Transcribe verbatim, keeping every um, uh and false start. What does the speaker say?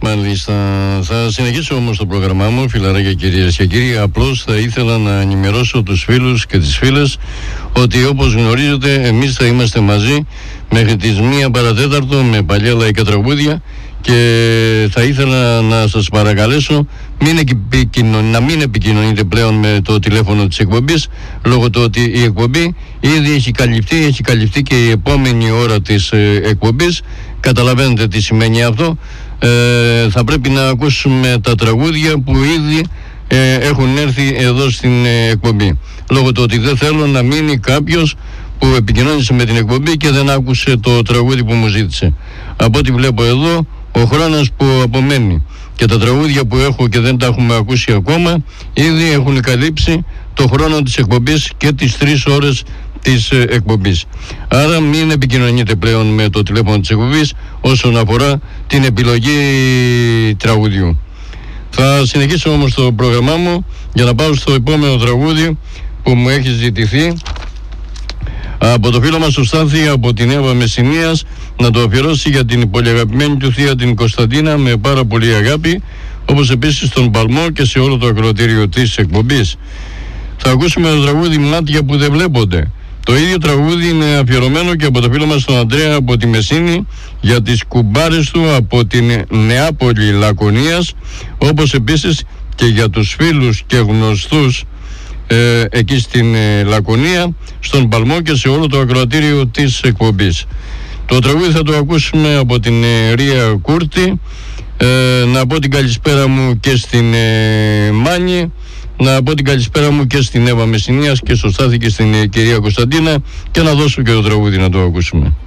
Μάλιστα. Θα συνεχίσω όμως το πρόγραμμά μου, φιλαράκια κυρίες και κύριοι. Απλώς θα ήθελα να ενημερώσω τους φίλους και τις φίλες ότι, όπως γνωρίζετε, εμείς θα είμαστε μαζί μέχρι τις μία παρατέταρτο με παλιά λαϊκά τραγούδια. Και θα ήθελα να σας παρακαλέσω μην επικοινων... να μην επικοινωνείτε πλέον με το τηλέφωνο της εκπομπής, λόγω του ότι η εκπομπή ήδη έχει καλυφθεί, έχει καλυφθεί και η επόμενη ώρα της ε, εκπομπής. Καταλαβαίνετε τι σημαίνει αυτό. Ε, θα πρέπει να ακούσουμε τα τραγούδια που ήδη ε, έχουν έρθει εδώ στην ε, εκπομπή, λόγω του ότι δεν θέλω να μείνει κάποιος που επικοινώνησε με την εκπομπή και δεν άκουσε το τραγούδι που μου ζήτησε. Από ό,τι βλέπω εδώ, ο χρόνος που απομένει και τα τραγούδια που έχω και δεν τα έχουμε ακούσει ακόμα ήδη έχουν καλύψει το χρόνο της εκπομπής και τις τρεις ώρες της ε, εκπομπής. Άρα μην επικοινωνείτε πλέον με το τηλέφωνο της εκπομπής όσον αφορά την επιλογή τραγουδιού. Θα συνεχίσω όμως το πρόγραμμά μου για να πάω στο επόμενο τραγούδι που μου έχει ζητηθεί από το φίλο μας ο Στάθη από την Εύα Μεσσηνίας, να το αφιερώσει για την πολύ αγαπημένη του θεία την Κωνσταντίνα με πάρα πολύ αγάπη, όπως επίσης στον Παλμό και σε όλο το ακροατήριο της εκπομπής. Θα ακούσουμε το τραγούδι «Μάτια που δεν βλέπονται». Το ίδιο τραγούδι είναι αφιερωμένο και από το φίλο μας τον Αντρέα από τη Μεσίνη για τις κουμπάρες του από την Νεάπολη Λακωνίας, όπως επίσης και για τους φίλους και γνωστούς Ε, εκεί στην ε, Λακωνία, στον Παλμό και σε όλο το ακροατήριο της εκπομπής. Το τραγούδι θα το ακούσουμε από την ε, Ρία Κούρτη. ε, να πω την καλησπέρα μου και στην ε, Μάνη, να πω την καλησπέρα μου και στην Εύα Μεσσηνίας και στο Στάθη και στην ε, κυρία Κωνσταντίνα, και να δώσω και το τραγούδι να το ακούσουμε.